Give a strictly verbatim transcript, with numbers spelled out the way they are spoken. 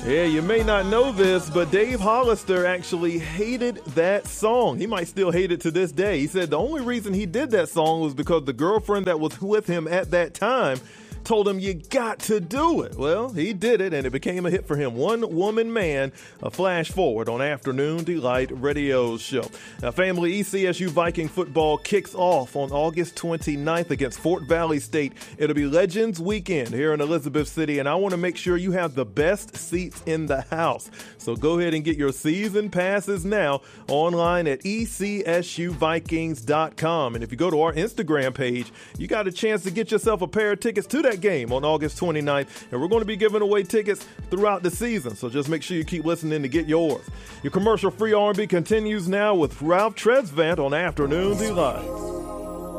Yeah, you may not know this, but Dave Hollister actually hated that song. He might still hate it to this day. He said the only reason he did that song was because the girlfriend that was with him at that time told him, you got to do it. Well, he did it, and it became a hit for him. One Woman Man, a flash forward on Afternoon Delight Radio's show. Now, family, E C S U Viking football kicks off on August twenty-ninth against Fort Valley State. It'll be Legends Weekend here in Elizabeth City, and I want to make sure you have the best seats in the house. So go ahead and get your season passes now online at E C S U Vikings dot com. And if you go to our Instagram page, you got a chance to get yourself a pair of tickets to that game on August twenty-ninth, and we're going to be giving away tickets throughout the season, so just make sure you keep listening to get yours. Your commercial-free R and B continues now with Ralph Tresvant on Afternoon Delight.